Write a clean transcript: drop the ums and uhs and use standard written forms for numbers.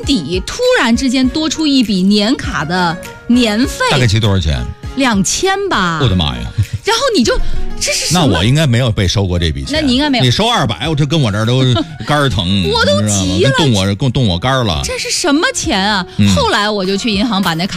底突然之间多出一笔年卡的年费， 大概多少钱 ？2000吧。 我的妈呀！ 然后你就这是什么？ 那我应该没有被收过这笔钱。 那你应该没有。 你收200，我这跟我这儿都肝疼， 我都急了， 动我肝了。 这是什么钱啊？后来我就去银行把那卡